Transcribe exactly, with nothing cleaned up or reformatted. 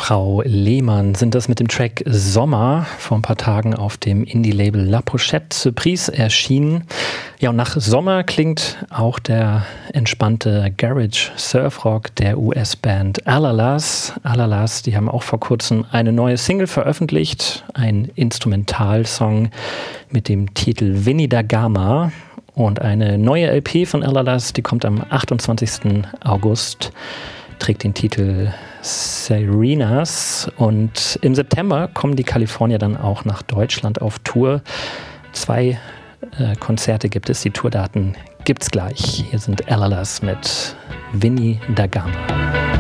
Frau Lehmann sind das mit dem Track Sommer vor ein paar Tagen auf dem Indie-Label La Pochette Surprise erschienen. Ja, und nach Sommer klingt auch der entspannte Garage Surfrock der U S-Band Alalas. Alalas, die haben auch vor kurzem eine neue Single veröffentlicht, ein Instrumentalsong mit dem Titel Vinny da Gama. Und eine neue L P von Alalas, die kommt am achtundzwanzigsten August, trägt den Titel Serenas. Und im September kommen die Kalifornier dann auch nach Deutschland auf Tour. Zwei äh, Konzerte gibt es, die Tourdaten gibt's gleich. Hier sind Alalas mit Vinny da Gama.